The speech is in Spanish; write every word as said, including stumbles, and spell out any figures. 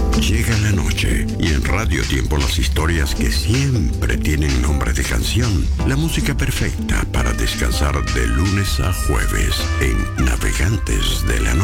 Llega la noche y en Radio Tiempo las historias que siempre tienen nombre de canción. La música perfecta para descansar de lunes a jueves en Navegantes de la Noche.